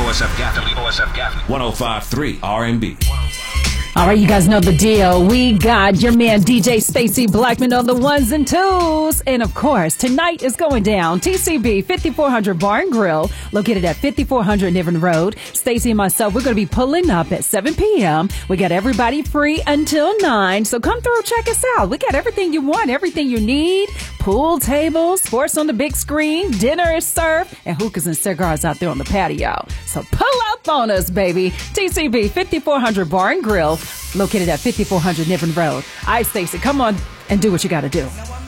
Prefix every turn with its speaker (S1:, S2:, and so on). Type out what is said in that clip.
S1: OSF Gaffney. 105.3 R&B.
S2: All right, you guys know the deal. We got your man DJ Stacey Blackman on the ones and twos. And of course, tonight is going down. TCB 5400 Bar and Grill, located at 5400 Niven Road. Stacey and myself, we're going to be pulling up at 7 p.m. We got everybody free until 9. So come through, check us out. We got everything you want, everything you need. Pool tables, sports on the big screen, dinner is served, and hookahs and cigars out there on the patio. So pull up on us, baby. TCB 5400 Bar and Grill, located at 5400 Niven Road. All right, Stacey, come on and do what you got to do.